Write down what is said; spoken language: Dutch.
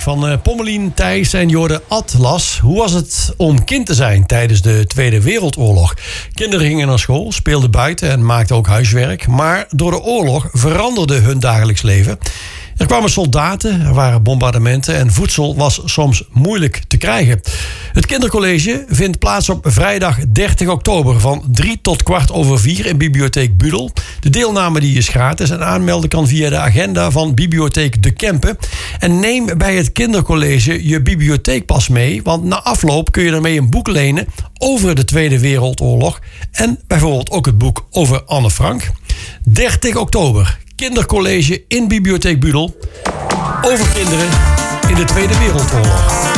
van Pommelien, Thijs en Jorde Atlas. Hoe was het om kind te zijn tijdens de Tweede Wereldoorlog? Kinderen gingen naar school, speelden buiten en maakten ook huiswerk. Maar door de oorlog veranderde hun dagelijks leven. Er kwamen soldaten, er waren bombardementen en voedsel was soms moeilijk te krijgen. Het kindercollege vindt plaats op vrijdag 30 oktober van 3 tot 4:15 in Bibliotheek Budel. De deelname die is gratis en aanmelden kan via de agenda van Bibliotheek De Kempen. En neem bij het kindercollege je bibliotheekpas mee, want na afloop kun je daarmee een boek lenen over de Tweede Wereldoorlog en bijvoorbeeld ook het boek over Anne Frank. 30 oktober. Kindercollege in Bibliotheek Budel over kinderen in de Tweede Wereldoorlog.